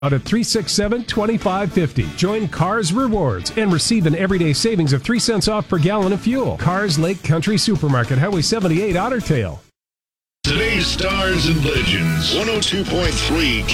out at 367-2550. Join Cars Rewards and receive an everyday savings of 3 cents off per gallon of fuel. Cars Lake Country Supermarket, Highway 78, Otter Tail. Today's Stars and Legends, 102.3